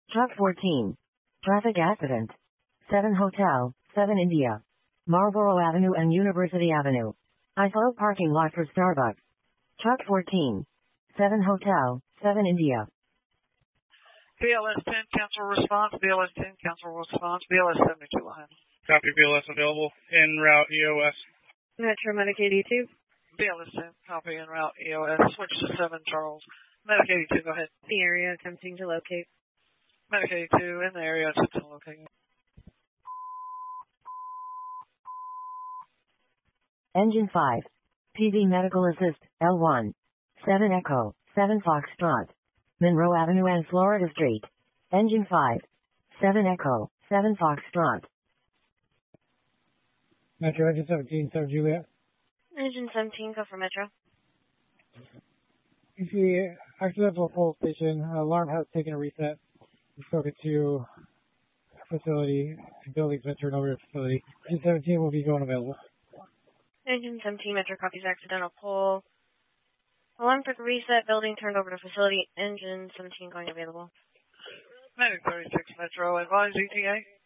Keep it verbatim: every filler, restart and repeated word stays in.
Truck fourteen. Traffic accident. seven Hotel, seven India. Marlborough Avenue and University Avenue. Isolo parking lot for Starbucks. Truck fourteen. seven Hotel, seven India. B L S ten, cancel response. B L S ten, cancel response. B L S seventy-two will handle. Copy. B L S available. En route E O S. Metro Medic eighty-two. B L S ten, copy en route E O S. Switch to seven Charles. Medic eighty-two, go ahead. The area attempting to locate. Medic eighty-two in the area attempting to locate. Engine five. P V Medical Assist, L one. seven Echo, seven Foxtrot. Monroe Avenue and Florida Street. Engine five. seven Echo, seven Foxtrot. Metro Engine seventeen, seven Juliet. Engine seventeen, go for Metro. You see accidental pole station. Alarm has taken a reset. We've spoken to facility. Building's been turned over to facility. Engine seventeen will be going available. Engine seventeen, Metro copies accidental pole. Alarm took a reset. Building turned over to facility. Engine seventeen going available. Medic thirty-six Metro, advise E T A.